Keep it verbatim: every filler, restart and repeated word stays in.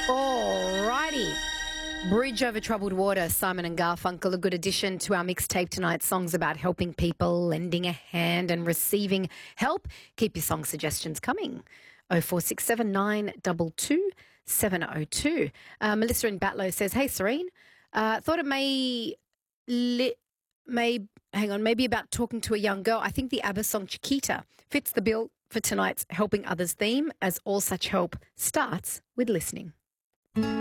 Alrighty. Bridge Over Troubled Water, Simon and Garfunkel, a good addition to our mixtape tonight. Songs about helping people, lending a hand and receiving help. Keep your song suggestions coming. oh four six seven nine two two seven oh two. Uh, Melissa in Batlow says, hey, Serene, uh, thought it may, li- may, hang on, maybe about talking to a young girl. I think the ABBA song Chiquita fits the bill for tonight's Helping Others theme, as all such help starts with listening.